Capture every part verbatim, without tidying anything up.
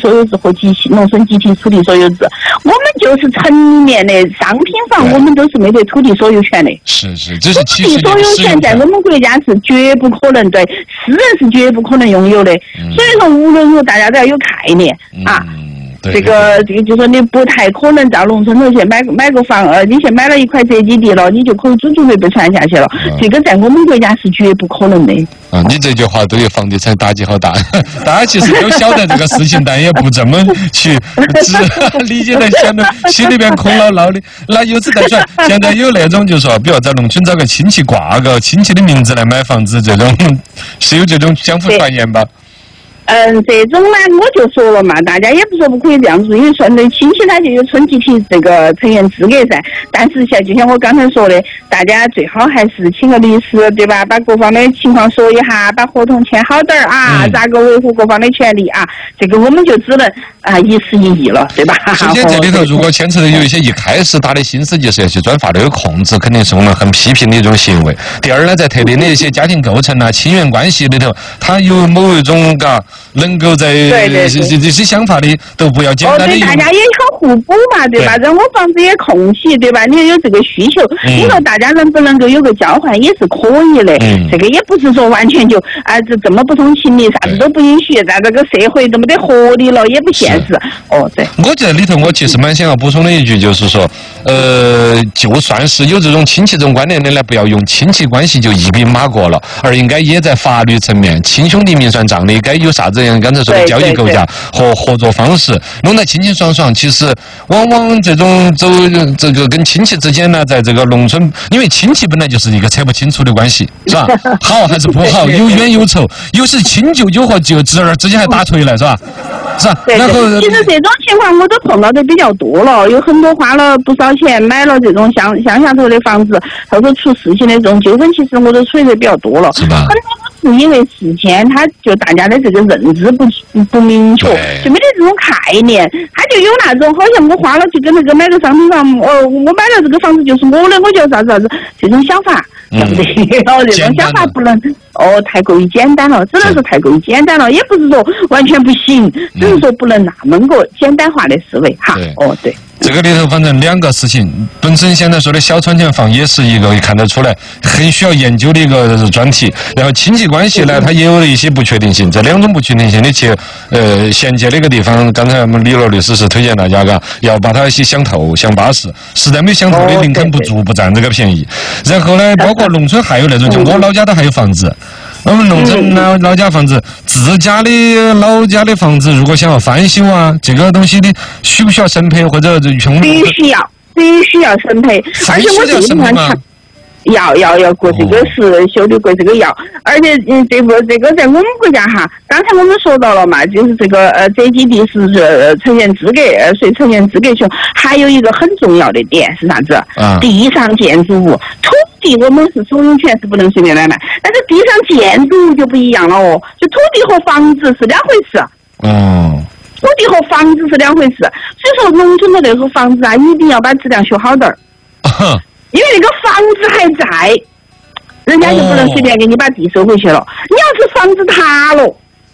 所有制和集体农村集体土地所有制，我们就是城里面的商品房，我们都是没得土地所有权的。 是是，这是土地所有权在我们国家是绝不可能对私人是绝不可能拥有的。嗯、所以说，无论如何，大家都要有概念、嗯、啊。这个这个就说你不太可能到农村头去买买个房，呃，你去买了一块宅基地了，你就可以祖祖辈辈传下去了。嗯、这个在我们国家是绝不可能的。 啊，你这句话对于房地产打击好大，大家其实都晓得这个事情，但也不这么去只理解的，显得心里边空落落的。那由此再说，现在有那种就是说，比如在农村找个亲戚挂个亲戚的名字来买房子，这种是有这种相互传言吧？ 嗯，这种呢，我就说了嘛，大家也不说不可以这样子，因为村内亲戚他就有村集体这个成员资格噻。但是像就像我刚才说的，大家最好还是请个律师，对吧？把各方的情况说一下，把合同签好点儿啊，咋个维护各方的权利啊？这个我们就只能啊一时一议了，对吧？ 首先这里头如果牵扯的有一些一开始打的心思就是要去钻法律的空子，肯定是我们很批评的一种行为。第二呢，在特定的一些家庭构成啊、亲缘关系里头，它有某一种嘎。能够在这这这些想法的都不要简单的。 哦，对，大家也好互补嘛，对吧？让我房子也空起，对吧？你也有这个需求，嗯、你说大家能不能够有个交换也是可以的。嗯、这个也不是说完全就啊这这么不通情理，啥子都不允许，在这个社会这么的合理了，也不现实。哦，对。 我觉得里头我其实蛮想要补充的一句，就是说，呃，就算是有这种亲戚这种观念的呢，不要用亲戚关系就一笔马过了，而应该也在法律层面，亲兄弟明算账的，该有啥子样刚才说的交易构架和合作方式，弄得清清爽爽。其实往往这种走这个跟亲戚之间呢，在这个农村，因为亲戚本来就是一个扯不清楚的关系，是吧？好还是不好，有冤有仇，有时亲舅舅和舅侄儿之间还打锤来，是吧？是吧？ 对，然后其实这种情况我都碰到的比较多了，有很多花了不少钱买了这种乡乡下头的房子，后头出事情的这种纠纷，其实我都处理的比较多了。 是吧？ 很多是因为事前他就大家的这个认知不不明确，就没得这种概念，他就有那种好像我花了去跟那个买个商品房，哦，我买了这个房子就是我的，我就啥子啥子这种想法，对不对？哦，这种想法不能哦太过于简单了，只能说太过于简单了，也不是说完全不行，只是说不能那么个简单化的思维哈。哦，对。 这个里头反正两个事情，本身现在说的小窗前房也是一个看得出来很需要研究的一个专题，然后亲戚关系呢，它也有了一些不确定性，这两种不确定性的去呃衔接那个地方，刚才我们李罗律师是推荐大家嘎，要把它一些想透、想巴适，实在没想透的宁肯不住不占这个便宜。然后呢，包括农村还有那种，就我老家都还有房子。我们农村老老家房子，自家的老家的房子，如果想要翻修啊，这个东西的需不需要审核或者用？ 必须要，必须要审核，而且我这个地方强。要要要过这个是修的过这个要，而且嗯，这个这个在我们国家哈，刚才我们说到了嘛，就是这个呃宅基地是呃成员资格呃税成员资格权，还有一个很重要的点是啥子？啊、地上建筑物，土地我们是所有权是不能随便买卖，但是地上建筑物就不一样了哦，就土地和房子是两回事。 嗯。 土地和房子是两回事，所以说农村的那个房子啊，一定要把质量修好点儿。因为那个房子还在，人家就不能随便给你把地收回去了。你要是房子塌了，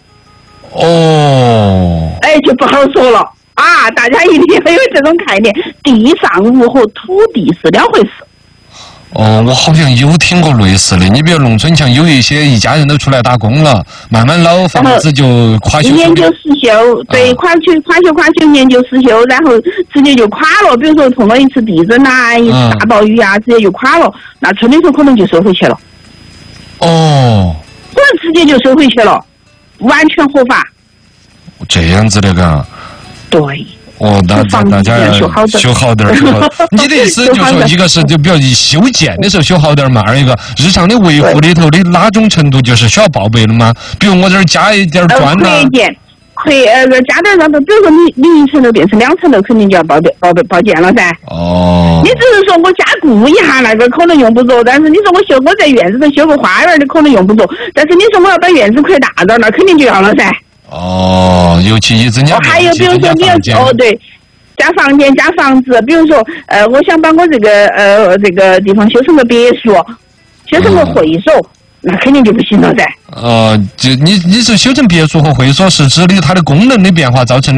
哦， 哎，就不好说了啊！大家一定要有这种概念，地上物和土地是两回事。 哦，我好像有听过类似的。你比如农村像有一些一家人都出来打工了，慢慢老房子就垮修。 年久失修，对，垮修垮修垮修，年久失修，然后直接就垮了。比如说碰到一次地震啊，一次大暴雨啊，直接就垮了，那村里头可能就收回去了。 哦， 或者直接就收回去了，完全合法。 这样子的嘎。 对。 哦，大大大家修好点，修好点。你的意思就是说，一个是就比如修建的时候修好点嘛，二一个日常的维护里头的哪种程度就是需要报备的嘛？比如我这儿加一点砖呐。 可以建，可以呃加点上头，比如说你你一层楼变成两层楼，肯定就要报备报备报建了噻。 哦。 你只是说我加固一下那个可能用不着，但是你说我修我在院子头修个花园的可能用不着，但是你说我要把院子扩大点，那肯定就要了噻。 哦，尤其一增加， 还有比如说你要哦对，加房间加房子，比如说呃，我想把我这个呃这个地方修成个别墅，修成个会所，嗯、那肯定就不行了噻。 呃，就你你是修成别墅和会所是指的它的功能的变化造成的。